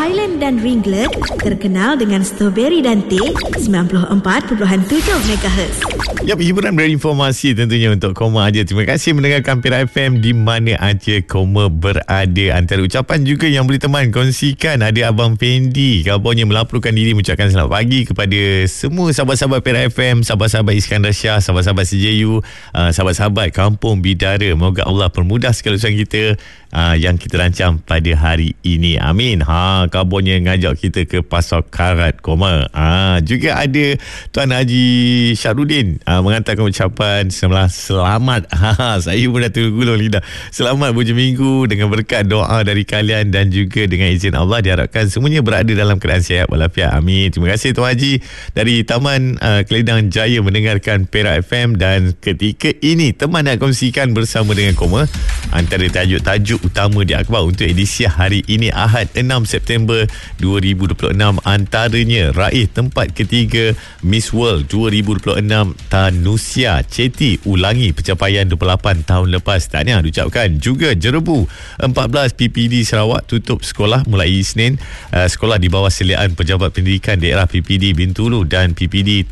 Highland dan Ringlet, terkenal dengan strawberry dan teh, 94.7 MHz. Yap, hiburan berinformasi tentunya untuk Koma aja. Terima kasih mendengarkan Perak FM di mana aja Koma berada. Antara ucapan juga yang boleh teman kongsikan, ada Abang Fendi kabarnya melaporkan diri mengucapkan selamat pagi kepada semua sahabat-sahabat Perak FM, sahabat-sahabat Iskandar Shah, sahabat-sahabat CJU, sahabat-sahabat Kampung Bidara. Moga Allah permudah segala urusan kita yang kita rancang pada hari ini. Amin. Kabarnya ngajak kita ke Pasar Karat Koma. Juga ada Tuan Haji Syarudin mengatakan ucapan selamat. Saya pun dah tergulung lidah. Selamat berhujung minggu dengan berkat doa dari kalian dan juga dengan izin Allah diharapkan semuanya berada dalam keadaan sihat walafiat. Amin. Terima kasih Tuan Haji dari Taman Keledang Jaya mendengarkan Perak FM, dan ketika ini teman nak kongsikan bersama dengan Koma antara tajuk-tajuk utama di akhbar untuk edisi hari ini Ahad 6 September 2026, antaranya raih tempat ketiga Miss World 2026 Tanusia Ceti ulangi pencapaian 28 tahun lepas. Tahniah diucapkan. Juga Jerebu 14 PPD Sarawak tutup sekolah mulai Isnin. Sekolah di bawah seliaan Pejabat Pendidikan Daerah PPD Bintulu dan PPD